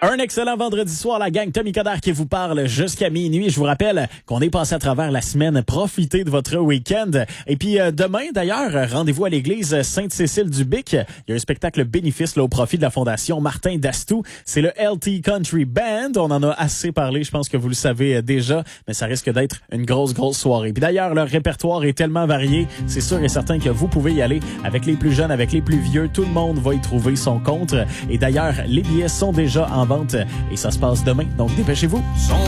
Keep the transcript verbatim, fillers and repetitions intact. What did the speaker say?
Un excellent vendredi soir, la gang Tommy Coderre qui vous parle jusqu'à minuit. Je vous rappelle qu'on est passé à travers la semaine. Profitez de votre week-end. Et puis euh, demain, d'ailleurs, rendez-vous à l'église Sainte-Cécile-du-Bic. Il y a un spectacle bénéfice là, au profit de la Fondation Martin Dastou. C'est le L T Country Band. On en a assez parlé, je pense que vous le savez déjà, mais ça risque d'être une grosse, grosse soirée. Puis d'ailleurs, leur répertoire est tellement varié, c'est sûr et certain que vous pouvez y aller avec les plus jeunes, avec les plus vieux. Tout le monde va y trouver son compte. Et d'ailleurs, les billets sont déjà en vente et ça se passe demain, donc dépêchez-vous.